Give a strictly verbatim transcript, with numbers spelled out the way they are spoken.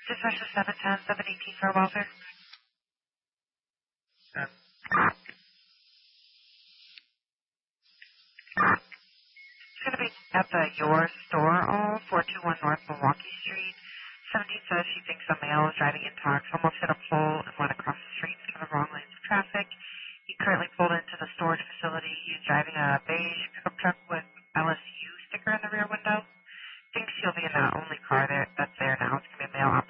Dispatcher seven ten, seven eighteen for welfare. Uh, It's going to be at the Your Store, all four two one North Milwaukee Street. seventeen says she thinks a male is driving in talks, almost hit a pole and went across the street into the wrong lanes of traffic. He currently pulled into the storage facility. He is driving a beige pickup truck with L S U sticker in the rear window. Thinks he'll be in the only car there that's